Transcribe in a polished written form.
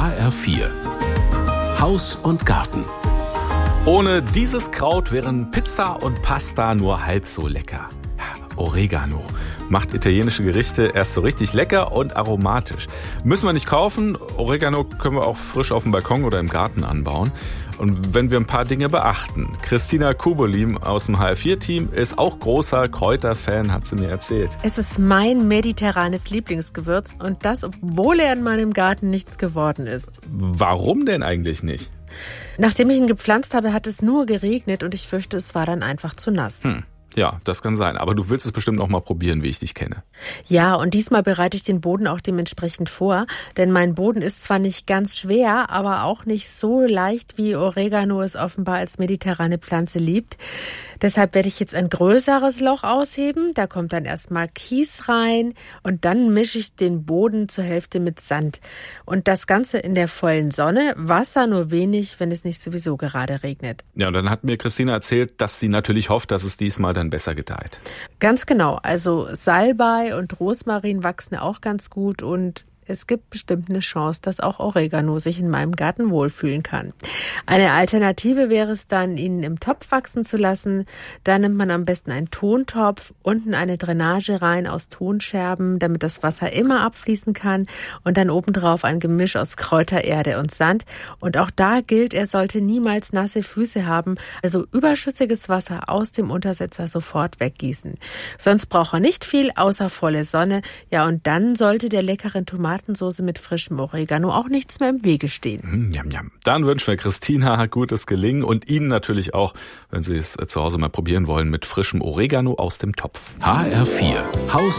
HR4 Haus und Garten. Ohne dieses Kraut wären Pizza und Pasta nur halb so lecker. Oregano macht italienische Gerichte erst so richtig lecker und aromatisch. Müssen wir nicht kaufen. Oregano können wir auch frisch auf dem Balkon oder im Garten anbauen. Und wenn wir ein paar Dinge beachten. Christina Kubolim aus dem HR4-Team ist auch großer Kräuterfan, hat sie mir erzählt. Es ist mein mediterranes Lieblingsgewürz und das, obwohl er in meinem Garten nichts geworden ist. Warum denn eigentlich nicht? Nachdem ich ihn gepflanzt habe, hat es nur geregnet und ich fürchte, es war dann einfach zu nass. Ja, das kann sein. Aber du willst es bestimmt noch mal probieren, wie ich dich kenne. Ja, und diesmal bereite ich den Boden auch dementsprechend vor. Denn mein Boden ist zwar nicht ganz schwer, aber auch nicht so leicht, wie Oregano es offenbar als mediterrane Pflanze liebt. Deshalb werde ich jetzt ein größeres Loch ausheben. Da kommt dann erstmal Kies rein und dann mische ich den Boden zur Hälfte mit Sand. Und das Ganze in der vollen Sonne. Wasser nur wenig, wenn es nicht sowieso gerade regnet. Ja, und dann hat mir Christina erzählt, dass sie natürlich hofft, dass es diesmal dann besser gedeiht. Ganz genau. Also Salbei und Rosmarin wachsen auch ganz gut und es gibt bestimmt eine Chance, dass auch Oregano sich in meinem Garten wohlfühlen kann. Eine Alternative wäre es dann, ihn im Topf wachsen zu lassen. Da nimmt man am besten einen Tontopf, unten eine Drainage rein aus Tonscherben, damit das Wasser immer abfließen kann und dann obendrauf ein Gemisch aus Kräutererde und Sand. Und auch da gilt, er sollte niemals nasse Füße haben, also überschüssiges Wasser aus dem Untersetzer sofort weggießen. Sonst braucht er nicht viel, außer volle Sonne. Ja, und dann sollte der leckeren Tomatensoße mit frischem Oregano auch nichts mehr im Wege stehen. Jam, jam. Dann wünschen wir Christina gutes Gelingen und Ihnen natürlich auch, wenn Sie es zu Hause mal probieren wollen, mit frischem Oregano aus dem Topf. HR4 Haus